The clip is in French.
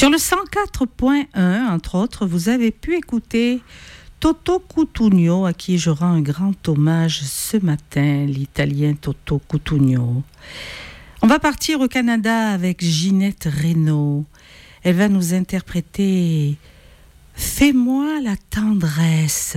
Sur le 104.1, entre autres, vous avez pu écouter Toto Cutugno, à qui je rends un grand hommage ce matin, l'italien Toto Cutugno. On va partir au Canada avec Ginette Renault. Elle va nous interpréter « Fais-moi la tendresse ».